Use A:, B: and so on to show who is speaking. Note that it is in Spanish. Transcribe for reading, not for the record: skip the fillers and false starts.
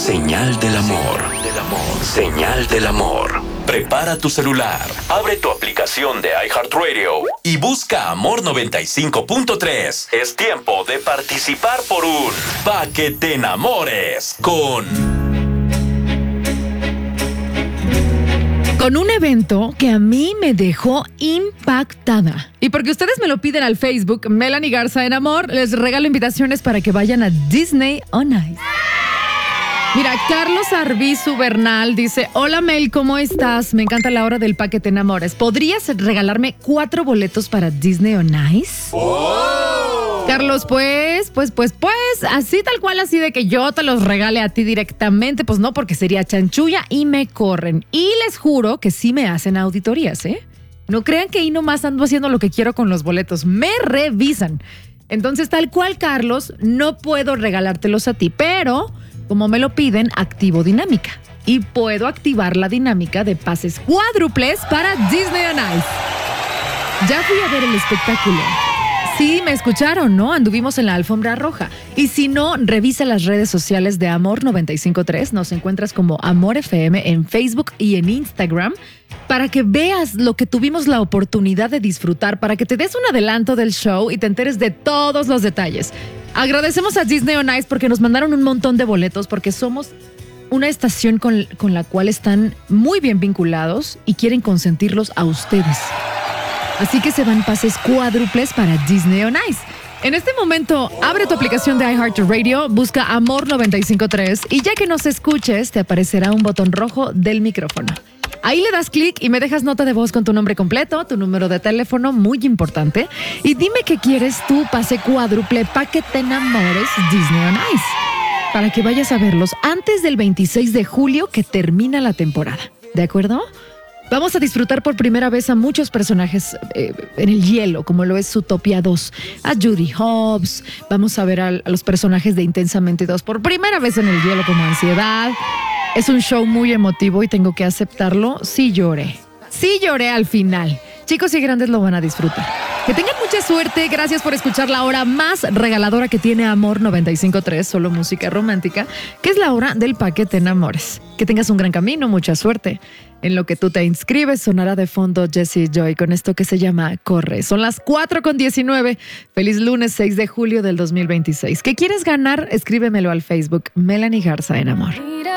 A: Señal del amor. Señal del amor. Prepara tu celular, abre tu aplicación de iHeartRadio y busca Amor 95.3. Es tiempo de participar por un Pa' que te enamores con
B: un evento que a mí me dejó impactada. Y porque ustedes me lo piden al Facebook, Melanie Garza en Amor, les regalo invitaciones para que vayan a Disney on Ice. Mira, Carlos Arbizu Bernal dice: hola Mel, ¿cómo estás? Me encanta la hora del Pa' que te enamores. ¿Podrías regalarme 4 boletos para Disney on Ice? ¡Oh! Carlos, pues, así tal cual, así de que yo te los regale a ti directamente, pues no, porque sería chanchulla y me corren. Y les juro que sí me hacen auditorías, ¿eh? No crean que ahí nomás ando haciendo lo que quiero con los boletos, me revisan. Entonces, tal cual, Carlos, no puedo regalártelos a ti, pero como me lo piden, activo dinámica. Y puedo activar la dinámica de pases cuádruples para Disney on Ice. Ya fui a ver el espectáculo. Sí, me escucharon, ¿no? Anduvimos en la alfombra roja. Y si no, revisa las redes sociales de Amor 95.3. Nos encuentras como Amor FM en Facebook y en Instagram para que veas lo que tuvimos la oportunidad de disfrutar, para que te des un adelanto del show y te enteres de todos los detalles. Agradecemos a Disney on Ice porque nos mandaron un montón de boletos, porque somos una estación con la cual están muy bien vinculados y quieren consentirlos a ustedes. Así que se van pases cuádruples para Disney on Ice. En este momento, abre tu aplicación de iHeartRadio, busca Amor 95.3 y ya que nos escuches, te aparecerá un botón rojo del micrófono. Ahí le das clic y me dejas nota de voz con tu nombre completo, tu número de teléfono, muy importante, y dime que quieres tu pase cuádruple Pa' que te enamores Disney on Ice, para que vayas a verlos antes del 26 de julio que termina la temporada. ¿De acuerdo? Vamos a disfrutar por primera vez a muchos personajes en el hielo, como lo es Zootopia 2, a Judy Hobbs, vamos a ver a los personajes de Intensamente 2 por primera vez en el hielo como Ansiedad. Es un show muy emotivo y tengo que aceptarlo, sí lloré al final. Chicos y grandes lo van a disfrutar. Que tengan mucha suerte, gracias por escuchar la hora más regaladora que tiene Amor 95.3, solo música romántica, que es la hora del Pa' que te enamores. Que tengas un gran camino, mucha suerte. En lo que tú te inscribes, sonará de fondo Jessie Joy con esto que se llama Corre. Son las 4:19. Feliz lunes 6 de julio del 2026. ¿Qué quieres ganar? Escríbemelo al Facebook, Melanie Garza en Amor.